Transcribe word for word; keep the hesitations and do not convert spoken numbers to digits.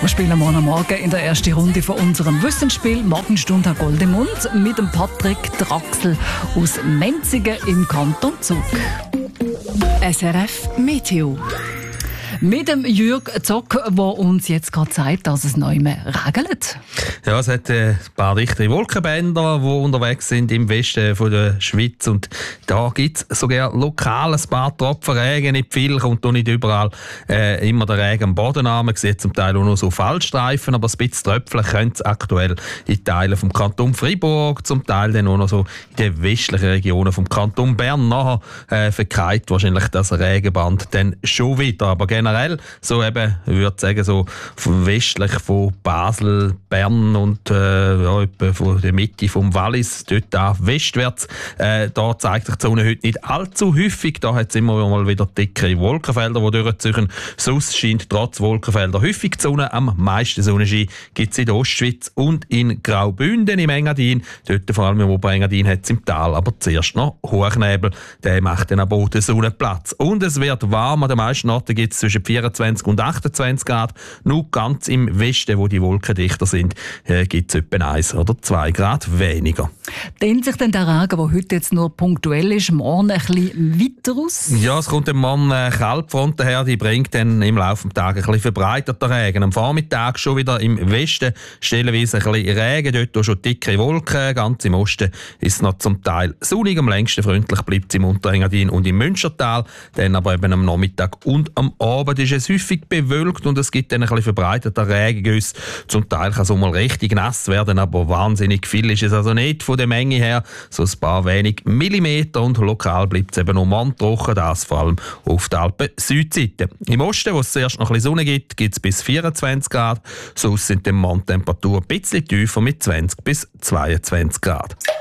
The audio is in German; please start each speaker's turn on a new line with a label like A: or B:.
A: Wir spielen morgen am Morgen in der ersten Runde von unserem Wissensspiel Morgenstunde Herr Goldemund mit dem Patrick Draxl aus Menzigen im Kanton Zug.
B: S R F Meteo.
A: Mit dem Jürg Zock, der uns jetzt gerade sagt, dass es neu mehr regnet.
C: Ja, es hat äh, ein paar dichtere Wolkenbänder, die unterwegs sind im Westen von der Schweiz. Und da gibt es sogar lokal ein paar Tropfen Regen. Nicht viel, kommt auch nicht überall äh, immer der Regen am Boden an. Man sieht zum Teil auch noch so Fallstreifen, aber ein bisschen tröpfeln könnte es aktuell in Teilen vom Kanton Freiburg, zum Teil dann auch noch so in den westlichen Regionen vom Kanton Bern. Nachher äh, verkeilt wahrscheinlich das Regenband dann schon wieder. Aber generell, so eben, ich würde sagen, so westlich von Basel, Bern und äh, ja, etwa von der Mitte vom Wallis, dort da westwärts, äh, da zeigt sich die Sonne heute nicht allzu häufig. Da hat es immer mal wieder dickere Wolkenfelder, die durchziehen. Sonst scheint trotz Wolkenfelder häufig die Sonne. Am meisten Sonnenschein gibt es in der Ostschweiz und in Graubünden im Engadin. Dort vor allem im Oberengadin hat es im Tal aber zuerst noch Hochnebel. Der macht dann aber auch den Sonnenplatz. Und es wird warm. An den meisten Orten gibt es zwischen vierundzwanzig und achtundzwanzig Grad. Nur ganz im Westen, wo die Wolken dichter sind, äh, gibt es etwa eins oder zwei Grad weniger.
A: Dehnt sich denn der Regen, der heute jetzt nur punktuell ist, morgen ein bisschen weiter aus?
C: Ja, es kommt am Morgen eine Kaltfront daher, die bringt dann im Laufe des Tages ein bisschen verbreiterter Regen. Am Vormittag schon wieder im Westen stellenweise ein bisschen Regen, dort auch schon dicke Wolken. Ganz im Osten ist es noch zum Teil sonnig. Am längsten freundlich bleibt es im Unterengadin und im Münstertal. Dann aber eben am Nachmittag und am Abend ist es häufig bewölkt und es gibt dann ein bisschen verbreiteter Regengüsse. Zum Teil kann es auch mal richtig nass werden, aber wahnsinnig viel ist es also nicht von der Menge her. So ein paar wenig Millimeter und lokal bleibt es eben noch manntrocken, das vor allem auf der Alpen-Südseite. Im Osten, wo es zuerst noch ein bisschen Sonne gibt, gibt es bis vierundzwanzig Grad. Sonst sind die Manntemperaturen ein bisschen tiefer mit zwanzig bis zweiundzwanzig Grad.